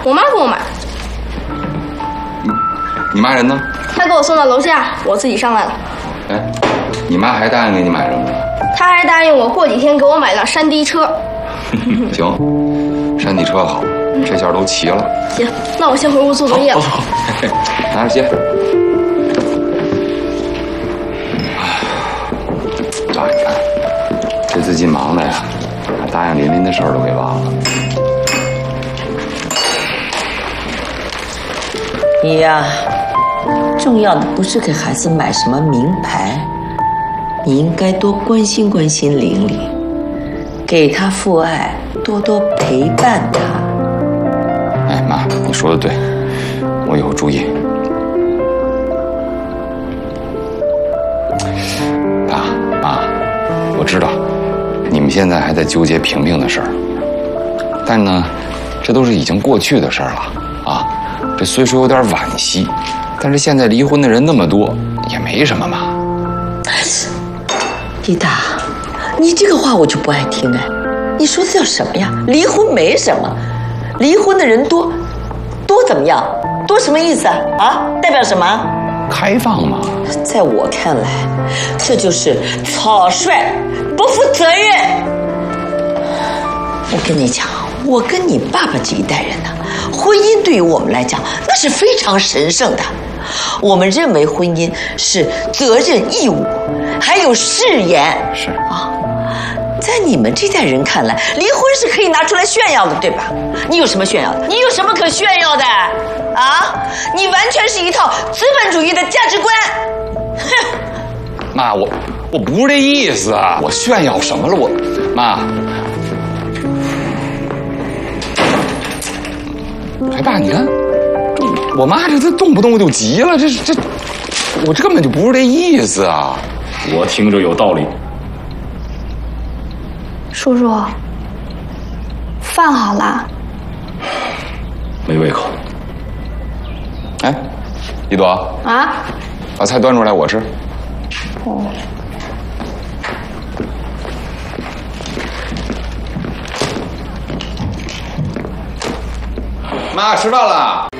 我妈给我买。 你妈人呢？ 她给我送到楼下，我自己上来了。 哎，你妈还答应给你买什么？ 她还答应我过几天给我买辆山地车。 行，山地车好，这下都齐了。 行，那我先回屋做作业了。 好，拿着鞋。爸，你看，这最近忙的呀，把答应琳琳的事儿都给忘了。 你呀，重要的不是给孩子买什么名牌，你应该多关心关心玲玲，给她父爱，多多陪伴她。 哎，妈，你说的对，我以后注意。爸妈，我知道你们现在还在纠结萍萍的事儿，但呢，这都是已经过去的事儿了啊。这虽说有点惋惜，但是现在离婚的人那么多，也没什么嘛。 李达，你这个话我就不爱听哎。你说的叫什么呀？离婚没什么，离婚的人多怎么样？多什么意思啊？代表什么？ 开放嘛。 在我看来，这就是草率、不负责任。我跟你讲，我跟你爸爸这一代人呢，婚姻对于我们来讲那是非常神圣的。我们认为婚姻是责任、义务，还有誓言。 是啊，在你们这代人看来，离婚是可以拿出来炫耀的，对吧？你有什么炫耀的？你有什么可炫耀的？啊，你完全是一套资本主义的价值观。哼！ 妈，我不是这意思啊，我炫耀什么了？妈。哎，爸，你看，我妈这动不动就急了，我这根本就不是这意思啊！ 我听着有道理。 叔叔，饭好啦？ 没胃口。 哎，一朵啊？ 把菜端出来，我吃。 哦。 妈，吃饭了。